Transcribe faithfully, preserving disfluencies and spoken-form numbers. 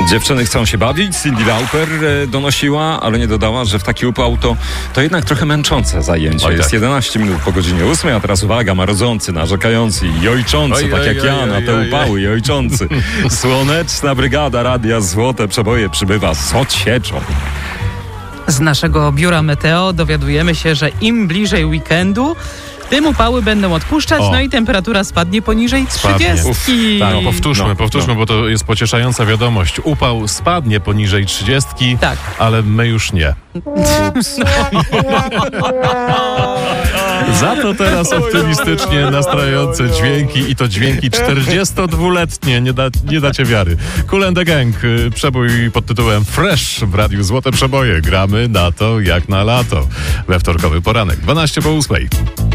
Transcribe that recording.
Dziewczyny chcą się bawić, Cyndi Lauper e, donosiła, ale nie dodała, że w taki upał to, to jednak trochę męczące zajęcie. Oj, Jest tak. jedenaście minut po godzinie ósmej, a teraz uwaga, marodzący, narzekający i ojczący, Oj, tak oj, jak oj, ja oj, na te oj, upały i ojczący. Słoneczna brygada Radia Złote Przeboje przybywa z odsieczą. Z naszego biura Meteo dowiadujemy się, że im bliżej weekendu, tym upały będą odpuszczać, O. no i temperatura spadnie poniżej Spadnie. trzydziestki. Tak, no, powtórzmy, No, powtórzmy, no. bo to jest pocieszająca wiadomość. Upał spadnie poniżej trzydziestki, Tak. ale my już nie. Za to teraz optymistycznie nastrajające dźwięki i to dźwięki czterdziestodwuletnie, nie, da, nie dacie wiary. Kool and the Gang, y, przebój pod tytułem Fresh w Radiu Złote Przeboje. Gramy na to jak na lato. We wtorkowy poranek, dwanaście po ósmej.